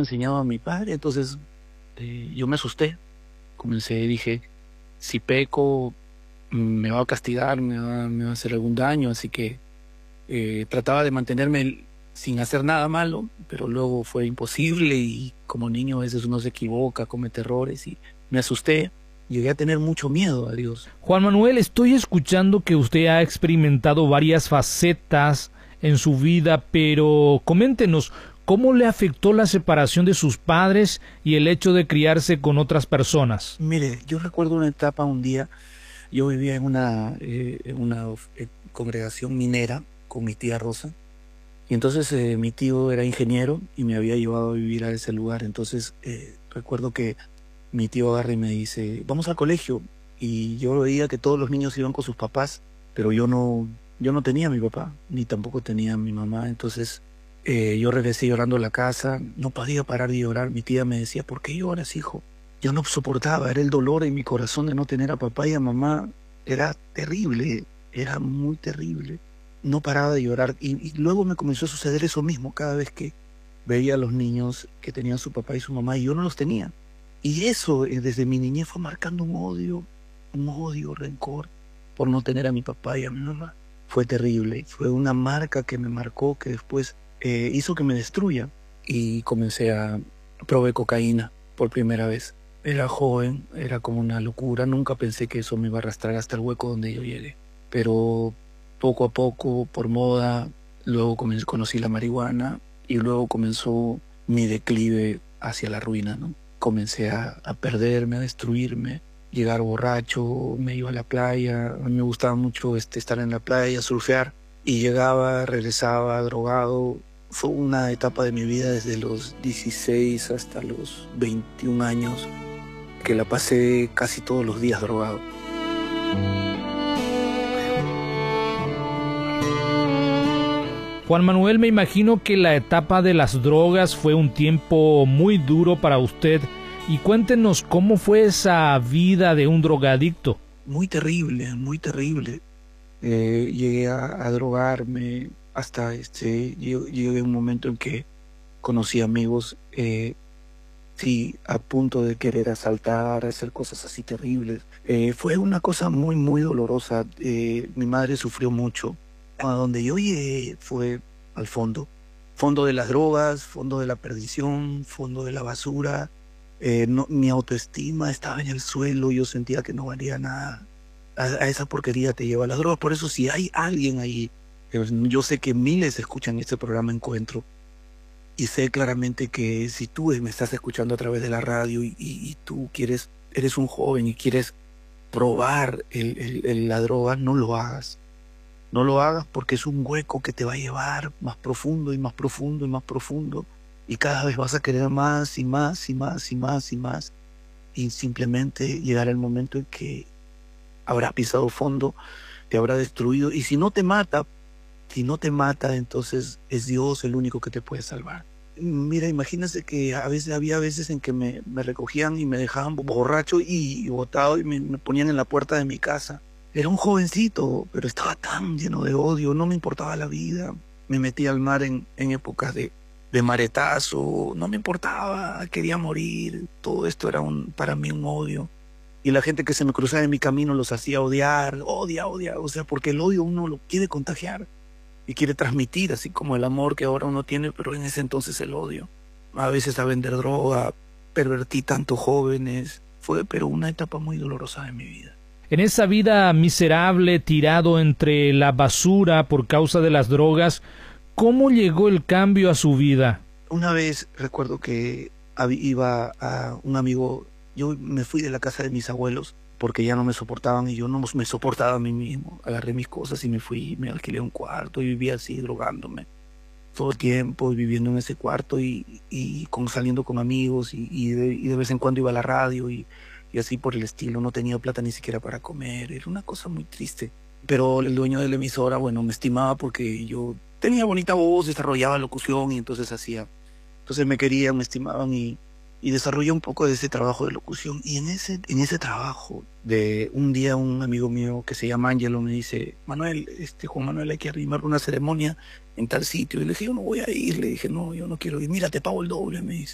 enseñado a mi padre, entonces yo me asusté, dije, si peco me va a castigar, me va a hacer algún daño, así que trataba de mantenerme sin hacer nada malo, pero luego fue imposible y como niño a veces uno se equivoca, comete errores y me asusté, llegué a tener mucho miedo a Dios. Juan Manuel, estoy escuchando que usted ha experimentado varias facetas en su vida, pero coméntenos, ¿cómo le afectó la separación de sus padres y el hecho de criarse con otras personas? Mire, yo recuerdo una etapa, un día, yo vivía en una congregación minera con mi tía Rosa, y entonces mi tío era ingeniero y me había llevado a vivir a ese lugar. Entonces recuerdo que mi tío agarra y me dice, vamos al colegio. Y yo veía que todos los niños iban con sus papás, pero yo no tenía a mi papá, ni tampoco tenía a mi mamá. Entonces yo regresé llorando a la casa, no podía parar de llorar. Mi tía me decía, ¿por qué lloras, hijo? Yo no soportaba, era el dolor en mi corazón de no tener a papá y a mamá. Era terrible, era muy terrible. No paraba de llorar y luego me comenzó a suceder eso mismo cada vez que veía a los niños que tenían su papá y su mamá y yo no los tenía. Y eso desde mi niñez fue marcando un odio, rencor por no tener a mi papá y a mi mamá. Fue terrible, fue una marca que me marcó que después hizo que me destruya y probé cocaína por primera vez. Era joven, era como una locura, nunca pensé que eso me iba a arrastrar hasta el hueco donde yo llegué. Pero poco a poco, por moda, luego conocí la marihuana y luego comenzó mi declive hacia la ruina, ¿no? Comencé a perderme, a destruirme, llegar borracho, me iba a la playa, a mí me gustaba mucho estar en la playa, surfear, y llegaba, regresaba drogado. Fue una etapa de mi vida desde los 16 hasta los 21 años, que la pasé casi todos los días drogado. Juan Manuel, me imagino que la etapa de las drogas fue un tiempo muy duro para usted, y cuéntenos cómo fue esa vida de un drogadicto. Muy terrible, muy terrible. Llegué a drogarme hasta llegué a un momento en que conocí amigos, sí, a punto de querer asaltar, hacer cosas así terribles. Fue una cosa muy, muy dolorosa. Mi madre sufrió mucho. A donde yo llegué fue al fondo de las drogas, fondo de la perdición, fondo de la basura. Mi autoestima estaba en el suelo, yo sentía que no valía nada. A esa porquería te lleva las drogas. Por eso si hay alguien ahí, yo sé que miles escuchan este programa Encuentro, y sé claramente que si tú me estás escuchando a través de la radio y tú eres un joven y quieres probar la droga, no lo hagas. No lo hagas porque es un hueco que te va a llevar más profundo y más profundo y más profundo. Y cada vez vas a querer más y más y más y más y más. Y simplemente llegará el momento en que habrás pisado fondo, te habrá destruido. Y si no te mata, entonces es Dios el único que te puede salvar. Mira, imagínate que había veces en que me recogían y me dejaban borracho y botado y me ponían en la puerta de mi casa. Era un jovencito, pero estaba tan lleno de odio, no me importaba la vida. Me metí al mar en épocas de maretazo, no me importaba, quería morir. Todo esto era para mí un odio. Y la gente que se me cruzaba en mi camino los hacía odiar, odia, o sea, porque el odio uno lo quiere contagiar y quiere transmitir, así como el amor que ahora uno tiene, pero en ese entonces el odio. A veces a vender droga, pervertí tantos jóvenes. Pero una etapa muy dolorosa de mi vida. En esa vida miserable, tirado entre la basura por causa de las drogas, ¿cómo llegó el cambio a su vida? Una vez recuerdo que iba a un amigo, yo me fui de la casa de mis abuelos porque ya no me soportaban y yo no me soportaba a mí mismo. Agarré mis cosas y me fui, me alquilé un cuarto y vivía así, drogándome todo el tiempo, viviendo en ese cuarto saliendo con amigos y de vez en cuando iba a la radio y así por el estilo. No tenía plata ni siquiera para comer, era una cosa muy triste. Pero el dueño de la emisora, bueno, me estimaba porque yo tenía bonita voz, desarrollaba locución y entonces me querían, me estimaban y desarrollé un poco de ese trabajo de locución. Y en ese trabajo, de un día un amigo mío que se llama Ángelo me dice, Manuel, Juan Manuel, hay que arrimar una ceremonia en tal sitio. Y le dije, yo no voy a ir. Le dije, no, yo no quiero ir. Mira, te pago el doble, me dice.